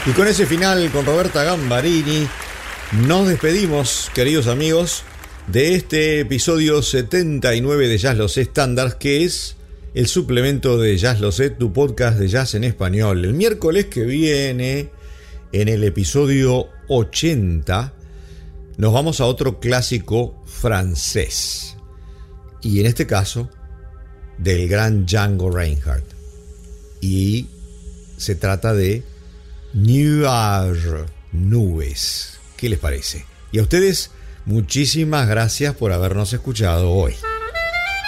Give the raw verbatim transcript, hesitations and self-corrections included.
Y con ese final, con Roberta Gambarini, nos despedimos, queridos amigos, de este episodio setenta y nueve de Jazz Lo Sé Standards, que es el suplemento de Jazz Lo Sé, tu podcast de jazz en español. El miércoles que viene, en el episodio ochenta, nos vamos a otro clásico francés. Y en este caso, del gran Django Reinhardt. Y se trata de Nuages, nubes. ¿Qué les parece? Y a ustedes, muchísimas gracias por habernos escuchado hoy.